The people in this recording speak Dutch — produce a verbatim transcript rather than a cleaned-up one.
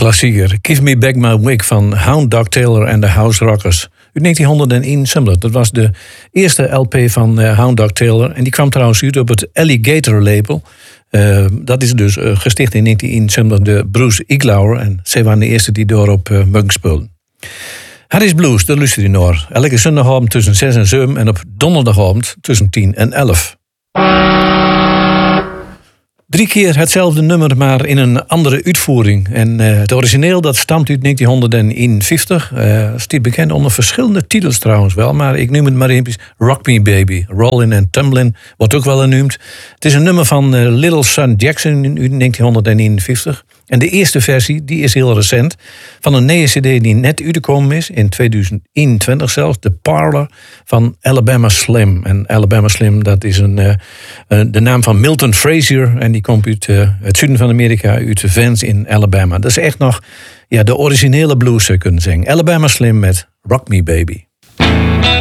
klassieker. Give Me Back My Wig van Hound Dog Taylor en de House Rockers. Uit negentienhonderdeenenzeventig. Dat was de eerste L P van uh, Hound Dog Taylor. En die kwam trouwens uit op het Alligator label. Uh, dat is dus uh, gesticht in negentien eenenzeventig door Bruce Iglauer. En zij waren de eerste die door op uh, muggen speelden. Harris Blues, daar luister je naar. Elke zondagavond tussen zes en zeven en op donderdagavond tussen tien en elf. Drie keer hetzelfde nummer, maar in een andere uitvoering. En uh, het origineel dat stamt uit negentienhonderdeenenvijftig. Uh, staat bekend onder verschillende titels trouwens wel. Maar ik noem het maar even Rock Me Baby. Rollin' and Tumblin' wordt ook wel genoemd. Het is een nummer van uh, Little Son Jackson uit negentienhonderdeenenvijftig. En de eerste versie, die is heel recent. Van een nieuwe cd die net uitgekomen is, in tweeduizend eenentwintig zelfs. The Parlor van Alabama Slim. En Alabama Slim, dat is een, uh, uh, de naam van Milton Frazier. En die komt uit uh, het zuiden van Amerika, uit Vance in Alabama. Dat is echt nog ja, de originele blues, zou je kunnen zeggen. Alabama Slim met Rock Me Baby.